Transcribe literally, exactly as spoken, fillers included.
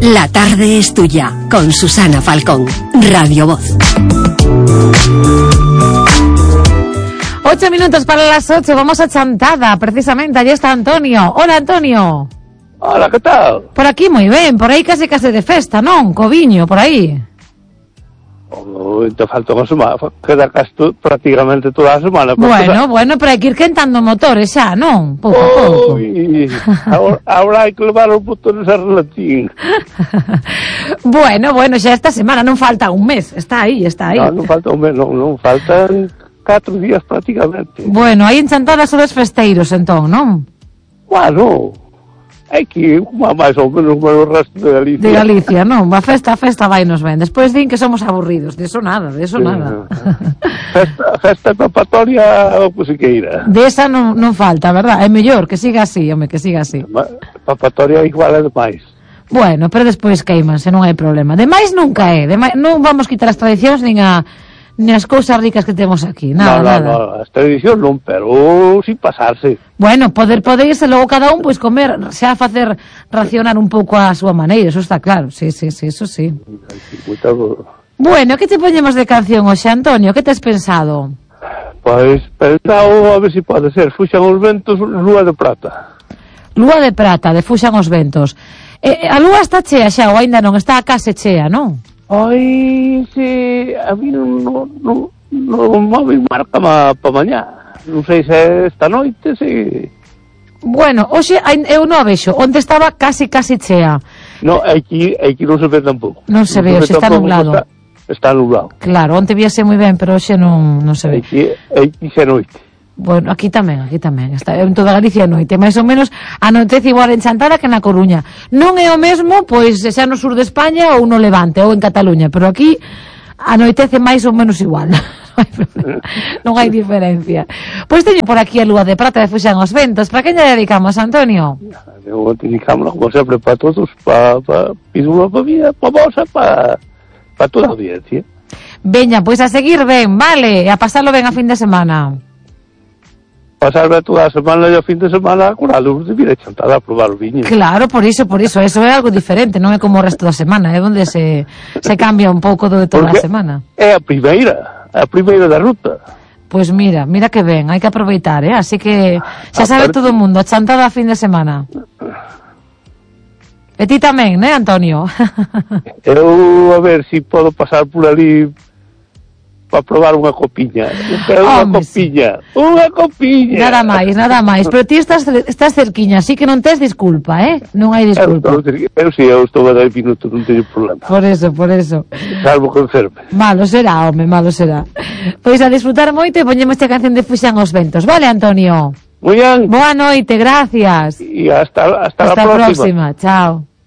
La tarde es tuya, con Susana Falcón, Radio Voz. Ocho minutos para las ocho, vamos a Chantada, precisamente, allí está Antonio. Hola, Antonio. Hola, ¿qué tal? Por aquí moi ben, por aí case case de festa, non? Coviño, por aí. Oh, te falta unha semana, queda casi tu, prácticamente toda a semana. Bueno, pues, bueno, pero hai que ir quentando motores xa, non? Pouco a pouco. Ahora, ahora hai que levar os botores a relatín. Bueno, bueno, xa esta semana, non falta un mes, está aí, está aí. Non, non falta un mes, non, non faltan catro días prácticamente. Bueno, aí en Chantada sodes festeiros, entón, non? Bueno, hai que ir máis ou menos o resto de Galicia. De Galicia, non? A festa, a festa vai nos ben. Despois din que somos aburridos. De eso nada, de eso sí, nada. Festa, festa papatoria o que se queira. De esa non, non falta, verdad? É mellor que siga así, home, que siga así. Papatoria igual é demais. Bueno, pero despois queimanse, non hai problema. Demais nunca é. Demais, non vamos quitar as tradicións nin a... Ni as cousas ricas que temos aquí, nada, no, no, nada. No, as tradicións non, pero sin pasarse. Bueno, poder poderse logo cada un pois comer, xa facer racionar un pouco a súa maneira, eso está claro. Sí, sí, sí, eso sí. Muito... Bueno, que te poñemos de canción hoxe, Antonio? Que tes pensado? Pois pensado a ver se si pode ser Fuxan os ventos, Lúa de Prata. Lúa de Prata, de Fuxan os ventos. Eh, a lúa está chea xa, ou aínda non, está a case chea, non? Ai, se a mí non no, no, no móvil marca ma, pa mañá. Non sei se esta noite, se... Bueno, hoxe eu non a vexo. Onde estaba casi, casi chea. No, aquí, aquí non se ve tampouco. Non se ve, hoxe está nublado. Está, está nublado. Claro, onte víase moi ben, pero hoxe non, non se ve. Aquí, aquí se noite. Bueno, aquí tamén, aquí tamén. Está en toda Galicia a noite. Mais ou menos anoitece igual en Chantada que na Coruña. Non é o mesmo, pois, xa no sur de España ou no Levante ou en Cataluña, pero aquí anoitece máis ou menos igual. Non hai diferencia. Pois teño por aquí a Lúa de Prata de Fuxan os ventos. Para quen lle dedicamos, Antonio? Eu dedicamos, como sempre, para todos, para pa, Pídula para vida, para vos, para pa toda a audiencia. Veña, pois a seguir ben, vale, e a pasarlo ben a fin de semana. Pasarme toda a semana e a fin de semana con a luz de vir a Chantada a probar o viño. Claro, por iso, por iso, eso é algo diferente, non é como o resto da semana, é onde se, se cambia un pouco do de toda porque a semana. É a primeira, a primeira da ruta. Pois mira, mira que ben, hai que aproveitar, eh? Así que xa sabe todo o mundo, a Chantada a fin de semana. E ti tamén, né, Antonio? Eu a ver se si podo pasar por ali para probar unha copiña. Pero unha copiña, sí. Unha copiña. Nada máis, nada máis. Pero ti estás, estás cerquiña, así que non tes disculpa, eh? Non hai disculpa. Eu, eu si, eu estou a dez minutos, non teño problema. Por eso, por eso. Salvo que enferme. Malo será, home, malo será. Pois a disfrutar moito e poñemos esta canción de Fuxan os ventos. Vale, Antonio? Muy bien. Boa noite, gracias. E hasta, hasta, hasta la próxima. próxima. Chao.